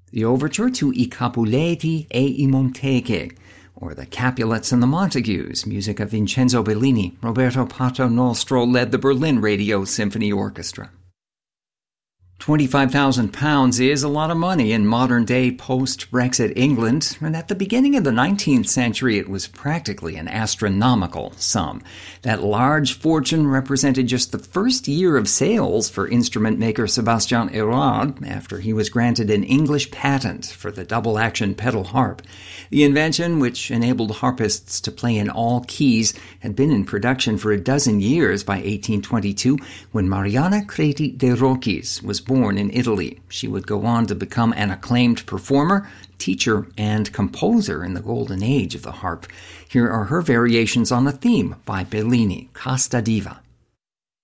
the overture to I Capuleti e I Monteche, or the Capulets and the Montagues, music of Vincenzo Bellini. Roberto Paternostro led the Berlin Radio Symphony Orchestra. £25,000 is a lot of money in modern-day post-Brexit England, and at the beginning of the 19th century it was practically an astronomical sum. That large fortune represented just the first year of sales for instrument maker Sebastian Érard after he was granted an English patent for the double-action pedal harp. The invention, which enabled harpists to play in all keys, had been in production for a dozen years by 1822 when Mariana Creti de Rocchis was born in Italy. She would go on to become an acclaimed performer, teacher, and composer in the golden age of the harp. Here are her variations on the theme by Bellini, Casta Diva.